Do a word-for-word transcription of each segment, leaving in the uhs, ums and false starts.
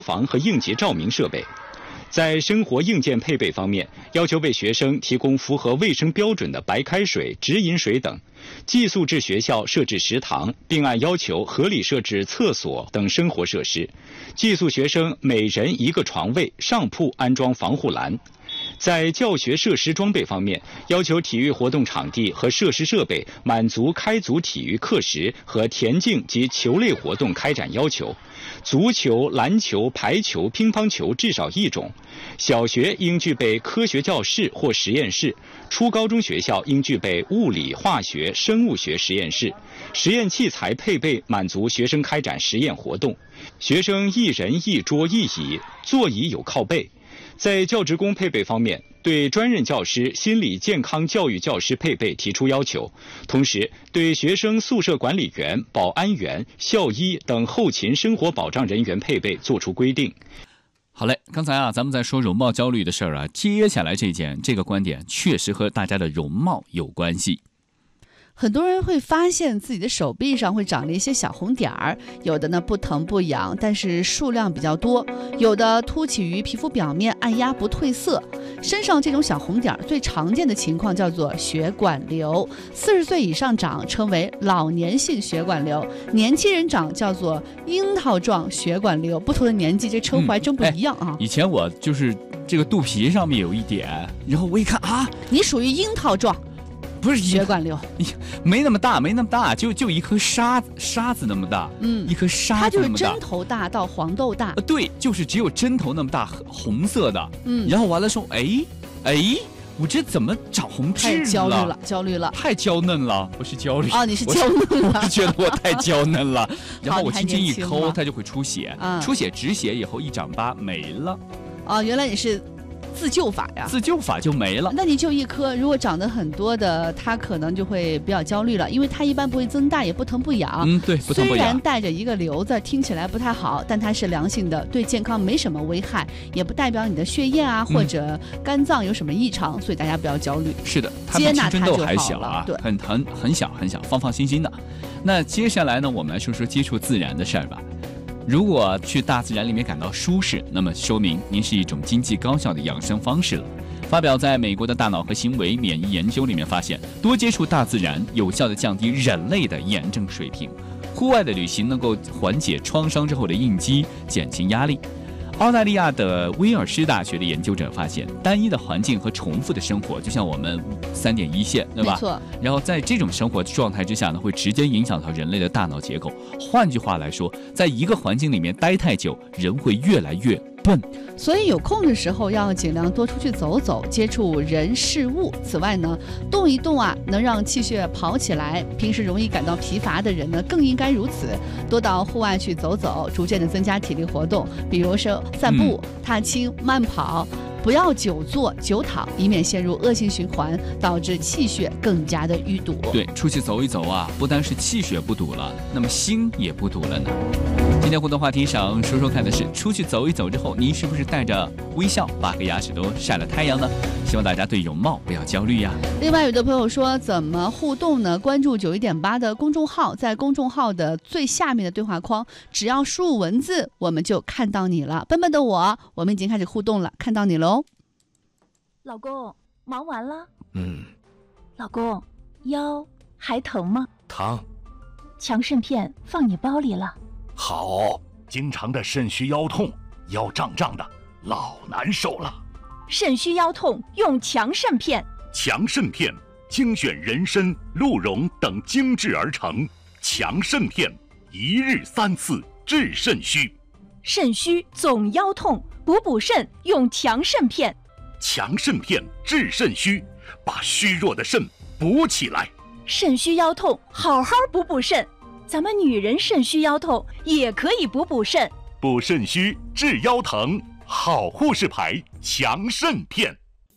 房和应急照明设备。在生活硬件配备方面，要求为学生提供符合卫生标准的白开水、直饮水等；寄宿制学校设置食堂，并按要求合理设置厕所等生活设施；寄宿学生每人一个床位，上铺安装防护栏。在教学设施装备方面，要求体育活动场地和设施设备满足开足体育课时和田径及球类活动开展要求。足球、篮球、排球、乒乓球至少一种。小学应具备科学教室或实验室，初高中学校应具备物理、化学、生物学实验室。实验器材配备满足学生开展实验活动。学生一人一桌一椅，座椅有靠背。在教职工配备方面，对专任教师、心理健康教育教师配备提出要求，同时对学生宿舍管理员、保安员、校医等后勤生活保障人员配备作出规定。 好嘞，刚才啊，咱们在说容貌焦虑的事儿啊，接下来这件这个观点确实和大家的容貌有关系。 很多人会发现自己的手臂上会长了一些小红点儿，有的呢不疼不痒，但是数量比较多；有的凸起于皮肤表面，按压不褪色。身上这种小红点儿最常见的情况叫做血管瘤，四十岁以上长称为老年性血管瘤，年轻人长叫做樱桃状血管瘤。不同的年纪，这称呼还真不一样啊。 嗯哎、以前我就是这个肚皮上面有一点，然后我一看啊， 你属于樱桃状。 不是血管瘤， 没那么大，没那么大，就就一颗沙沙子那么大， 嗯， 一颗沙子那么大， 它就是针头大到黄豆大， 呃，对，就是只有针头那么大，红色的， 嗯， 然后完了说，哎哎，我这怎么长红痣了？ 太焦虑了，焦虑了， 太娇嫩了，不是焦虑哦，你是娇嫩了， 我是觉得我太娇嫩了，然后我轻轻一抠， 它就会出血， 啊、 出血止血以后一长疤没了， 哦，原来你是。自救法呀， 自救法就没了。 那你就一颗，如果长得很多的，它可能就会比较焦虑了，因为它一般不会增大，也不疼不痒。 嗯，对，不疼不痒。 虽然带着一个瘤子，听起来不太好，但它是良性的，对健康没什么危害，也不代表你的血液啊、嗯、或者肝脏有什么异常，所以大家不要焦虑。 是的，它接纳它就还小啊， 对， 很很很小很小，放放心心的。那接下来呢，我们来说说接触自然的事儿吧。如果去大自然里面感到舒适，那么说明您是一种经济高效的养生方式了。发表在美国的大脑和行为免疫研究里面发现，多接触大自然有效地降低人类的炎症水平。户外的旅行能够缓解创伤之后的应激，减轻压力。澳大利亚的威尔士大学的研究者发现，单一的环境和重复的生活，就像我们三点一线，对吧？ 没错。 然后在这种生活状态之下呢，会直接影响到人类的大脑结构。换句话来说，在一个环境里面待太久，人会越来越笨。 所以有空的时候要尽量多出去走走，接触人事物。此外呢，动一动啊，能让气血跑起来。平时容易感到疲乏的人呢，更应该如此，多到户外去走走，逐渐的增加体力活动，比如说散步、嗯、踏青、慢跑。不要久坐久躺，以免陷入恶性循环，导致气血更加的淤堵。 对，出去走一走啊，不单是气血不堵了，那么心也不堵了呢。今天互动话题想说说看的是，出去走一走之后，您是不是带着微笑，把个牙齿都晒了太阳呢？希望大家对容貌不要焦虑呀。 另外，有的朋友说怎么互动呢？关注九一点八的公众号，在公众号的最下面的对话框，只要输入文字，我们就看到你了。笨笨的我，我们已经开始互动了，看到你喽。 老公，忙完了？ 嗯。 老公，腰还疼吗？ 疼。 强肾片放你包里了。 好，经常的肾虚腰痛，腰胀胀的，老难受了。 肾虚腰痛用强肾片。 强肾片精选人参、鹿茸等精制而成，强肾片一日三次治肾虚。 肾虚总腰痛，补补肾用强肾片。 强肾片治肾虚，把虚弱的肾补起来。 肾虚腰痛，好好补补肾。咱们女人肾虚腰痛也可以补补肾。 补肾虚治腰疼，好护士牌强肾片。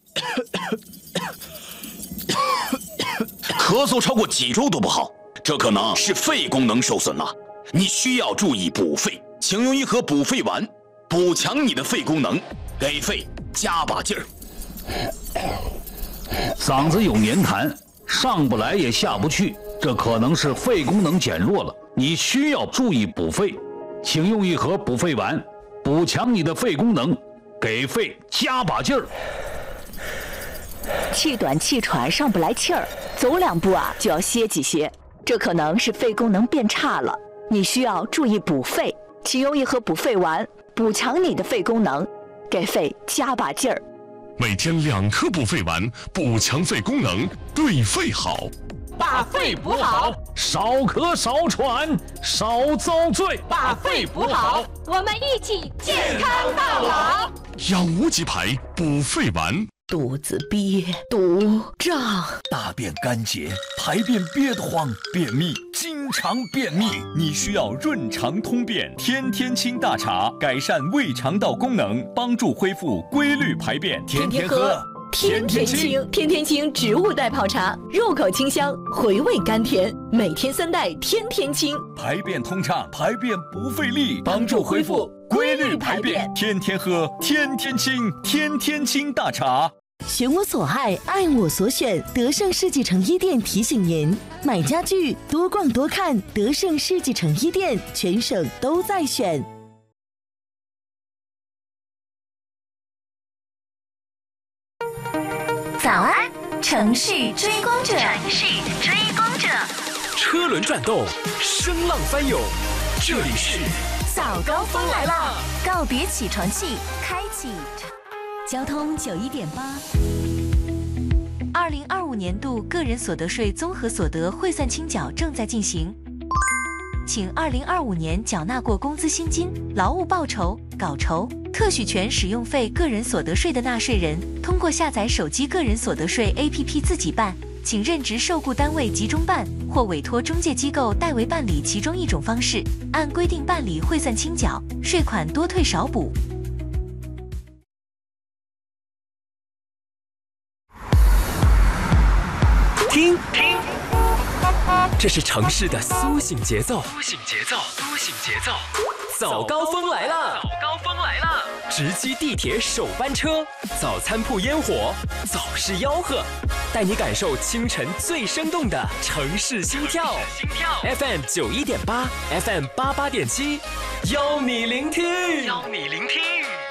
咳嗽超过几周都不好，这可能是肺功能受损了。你需要注意补肺，请用一盒补肺丸，补强你的肺功能，给肺加把劲儿。 嗓子有黏痰，上不来也下不去，这可能是肺功能减弱了，你需要注意补肺，请用一盒补肺丸， 补强你的肺功能，给肺加把劲儿。 气短气喘上不来气儿，走两步啊就要歇几歇，这可能是肺功能变差了，你需要注意补肺，请用一盒补肺丸，补强你的肺功能，给肺加把劲儿。 每天两颗补肺丸，补强肺功能，对肺好。 把肺补好， 少咳少喘少遭罪。 把肺补好，我们一起健康到老。 养无极牌补肺丸。 肚子憋、肚胀、 大便干结、排便憋得慌、便秘，经常便秘，你需要润肠通便天天清大茶，改善胃肠道功能，帮助恢复规律排便。 天天喝天天清，天天清植物代泡茶，入口清香，回味甘甜，每天三袋天天清， 排便通畅，排便不费力，帮助恢复规律排便。天天喝天天清，天天清大茶。 选我所爱，爱我所选。德胜世纪城一店提醒您：买家具多逛多看，德胜世纪城一店，全省都在选。 早安，城市追光者，城市追光者， 车轮转动，声浪翻涌，这里是早高峰来了，告别起床气，开启交通九一点八。二零二五年度个人所得税综合所得汇算清缴正在进行，请二零二五年缴纳过工资薪金、劳务报酬、稿酬、特许权使用费个人所得税的纳税人，通过下载手机个人所得税 A P P 自己办，请任职受雇单位集中办或委托中介机构代为办理其中一种方式，按规定办理汇算清缴，税款多退少补。 听听，这是城市的苏醒节奏，苏醒节奏，苏醒节奏。早高峰来了，早高峰来了！直击地铁首班车，早餐铺烟火，早市吆喝，带你感受清晨最生动的城市心跳。心跳 F M 九一点八 ，F M 八八点七，邀你聆听，邀你聆听。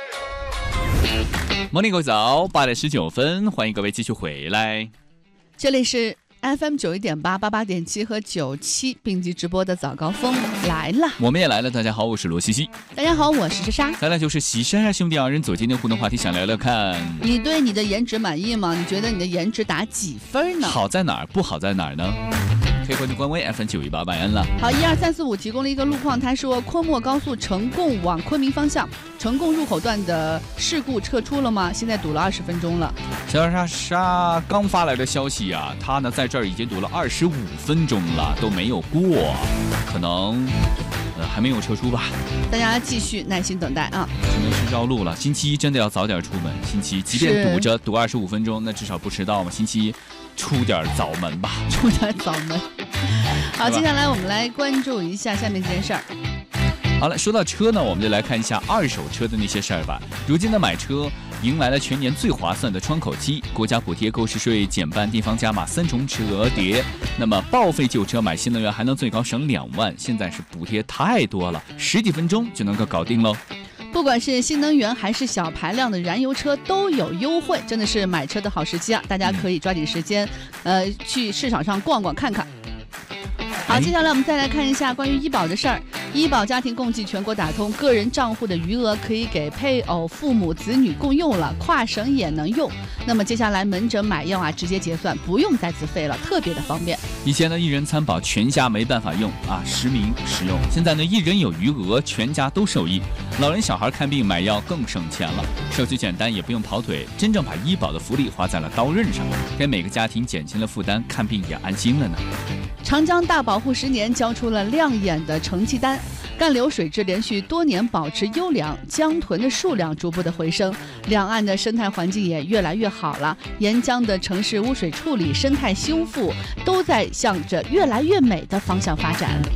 Morning 各位早，八点十九分，欢迎各位继续回来。 这里是 F M 九一点八、八八点七和九七并机直播的早高峰来了， 我们也来了。大家好，我是罗西西。 大家好，我是莎莎。 再来就是喜山兄弟二人组，今天互动话题想聊聊看， 你对你的颜值满意吗？你觉得你的颜值打几分呢？ 好在哪儿，不好在哪儿呢？可以关注官微 F M 九一八晚安了。 好，一二三四五提供了一个路况，他说昆莫高速成贡往昆明方向，成贡入口段的事故撤出了吗？现在堵了二十分钟了。 小莎莎刚发来的消息啊，他呢在这儿已经堵了二十五分钟了，都没有过，可能呃还没有撤出吧。 大家继续耐心等待啊。 只能是绕路了。星期一真的要早点出门。星期一即便堵着堵二十五分钟，那至少不迟到嘛。星期一出点早门吧， 出点早门。好，接下来我们来关注一下下面这件事儿。 好了，说到车呢，我们就来看一下二手车的那些事儿吧。如今的买车迎来了全年最划算的窗口期，国家补贴、购置税减半、地方加码三重折叠。那么报废旧车买新能源还能最高省两万，现在是补贴太多了，十几分钟就能够搞定喽。 不管是新能源还是小排量的燃油车都有优惠，真的是买车的好时机啊！大家可以抓紧时间，呃，去市场上逛逛看看。好，接下来我们再来看一下关于医保的事儿。医保家庭共济全国打通，个人账户的余额可以给配偶、父母、子女共用了，跨省也能用。那么接下来门诊买药啊，直接结算，不用再自费了，特别的方便。 以前呢，一人参保，全家没办法用啊，实名实用。现在呢，一人有余额，全家都受益。老人小孩看病买药更省钱了，手续简单，也不用跑腿，真正把医保的福利花在了刀刃上，给每个家庭减轻了负担，看病也安心了呢。 长江大保护十年交出了亮眼的成绩单，干流水质连续多年保持优良，江豚的数量逐步的回升，两岸的生态环境也越来越好了，沿江的城市污水处理、生态修复都在向着越来越美的方向发展。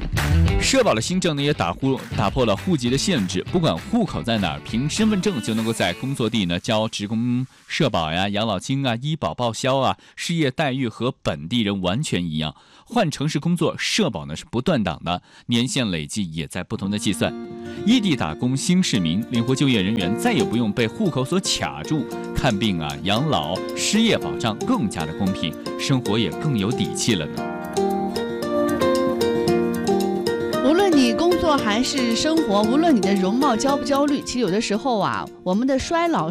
社保的新政呢，也打呼打破了户籍的限制，不管户口在哪儿，凭身份证就能够在工作地呢交职工社保呀、养老金啊、医保报销啊，失业待遇和本地人完全一样。换城市工作，社保呢是不断档的，年限累计也在不同的计算。异地打工新市民、灵活就业人员再也不用被户口所卡住，看病啊、养老、失业保障更加的公平，生活也更有底气了呢。 无论你工作还是生活，无论你的容貌焦不焦虑，其实有的时候啊，我们的衰老